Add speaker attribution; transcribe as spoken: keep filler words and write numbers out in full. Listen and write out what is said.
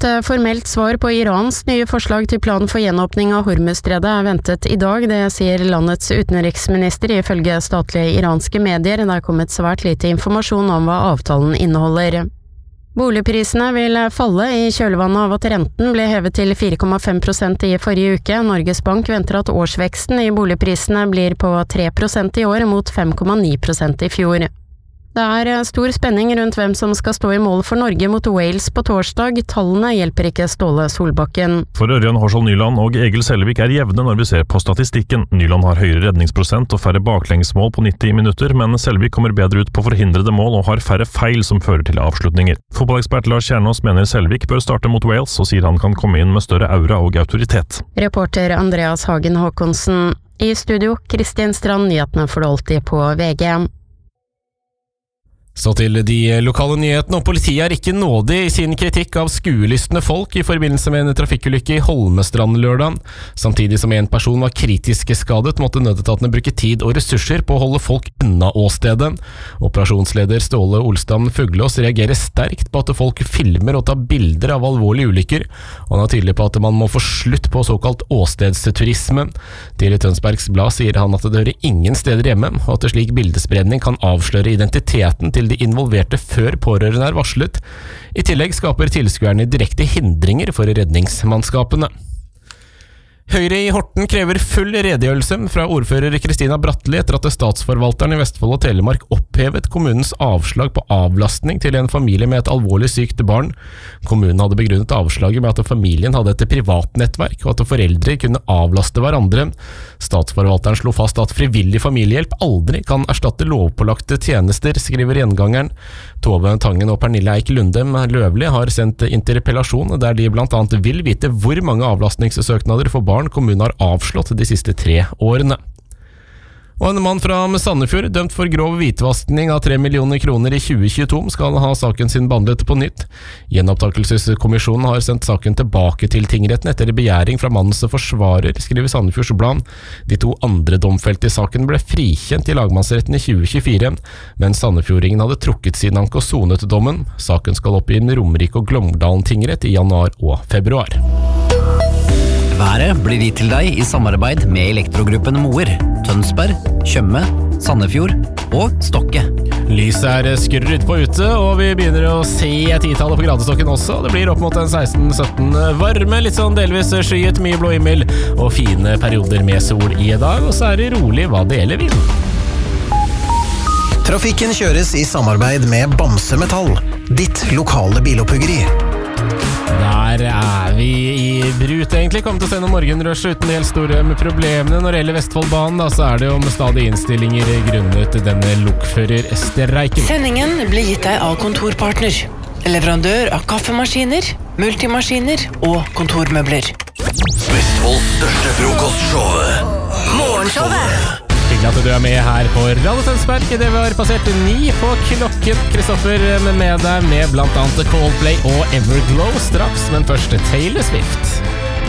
Speaker 1: Et formelt svar på Irans nye forslag til plan for gjenåpning av Hormuzstredet er ventet i dag, det sier landets utenriksminister ifølge statlige iranske medier. Det er kommet svært lite informasjon om hva avtalen inneholder. Boligprisene vil falle i kjølvannet av at renten ble hevet til fire komma fem prosent i forrige uke. Norges Bank venter at årsveksten i boligprisene blir på tre prosent i år mot fem komma ni prosent i fjor. Det er stor spenning rundt hvem som skal stå i mål for Norge mot Wales på torsdag. Tallene hjelper ikke Ståle Solbakken.
Speaker 2: For Ørjan Horsvold Nyland og Egil Selvik er jevne når vi ser på statistikken. Nyland har høyere redningsprosent og færre baklengsmål på nitti minutter, men Selvik kommer bedre ut på forhindrede mål og har færre feil som fører til avslutninger. Fotballekspert Lars Kjernås mener Selvik bør starte mot Wales, og sier han kan komme inn med større aura og autoritet.
Speaker 1: Reporter Andreas Hagen Håkonsen. I studio, Kristin Strand, nyhetene får du alltid på V G.
Speaker 3: Så til de lokale nyhetene, og politiet er ikke nådig i sin kritikk av skuelystne folk i forbindelse med en trafikkulykke i Holmestrand lørdag. Samtidig som en person var kritisk skadet, måtte nødetatene bruke tid og ressurser på å holde folk unna åstedet. Operasjonsleder Ståle Olstam Fuglås reagerer sterkt på at folk filmer og tar bilder av alvorlige ulykker, og han er tydelig på at man må få slutt på såkalt åstedsturisme. Til Tønsbergs Blad sier han at det hører ingen steder hjemme, og at slik bildespredning kan avsløre identiteten til de involverte før pårørende er varslet. I tillegg skaper tilskuerne direkte hindringer for redningsmannskapene. Høyre i Horten krever full redegjørelse fra ordfører Kristina Bratteli etter at statsforvalteren i Vestfold og Telemark opphevet kommunens avslag på avlastning til en familie med et alvorlig sykt barn. Kommunen hadde begrunnet avslaget med at familien hadde et privatnettverk, og at foreldre kunne avlaste hverandre. Statsforvalteren slo fast at frivillig familiehjelp aldri kan erstatte lovpålagte tjenester, skriver Gjengangeren. Tove Tangen og Pernille Eik Lundem Løvli har sendt interpellasjon der de blant annet vil vite hvor mange avlastningssøknader for barn kommunen har avslått de siste tre årene. Og en mann fra Sandefjord, dømt for grov hvitvaskning av tre millioner kroner i tjue tjueto, skal ha saken sin behandlet på nytt. Gjenopptakelseskommisjonen har sendt saken tilbake til tingretten etter begjæring fra mannens forsvarer, skriver Sandefjords Blad. De to andre domfelte i saken ble frikjent i lagmannsretten i tjue tjuefire, mens Sandefjordingen hadde trukket sin anke og sonet dommen. Saken skal opp i Romerike og Glåmdalen tingrett i januar og februar.
Speaker 4: Været blir gitt til deg i samarbeid med Elektrogruppen Moer, Tønsberg, Tjøme, Sandefjord og Stokke.
Speaker 3: Lyset er skrurt på ute, og vi begynner å se titallet på gradestokken også. Det blir opp mot en seksten sytten varme, litt sånn delvis skyet, mye blå himmel og fine perioder med sol i dag, og så er det rolig hva det gjelder vind.
Speaker 5: Trafikken kjøres i samarbeid med Bamse Metall, ditt lokale bilopphøggeri.
Speaker 3: Der er vi i brut egentlig. Kommer til å se noen morgenrush uten helt store problemene. Når det gjelder Vestfoldbanen, da, så er det jo med stadig innstillinger grunnet denne lokførerstreiken.
Speaker 6: Sendingen blir gitt deg av Kontorpartner, leverandør av kaffemaskiner, multimaskiner og kontormøbler.
Speaker 7: Vestfolds største frokostshow, Morgenshowet.
Speaker 3: Hyggelig at du er med her på Radio Tønsberg. Det var passert ni på klokken. Kristoffer med deg med blant annet Coldplay og Everglow straks, men først Taylor Swift.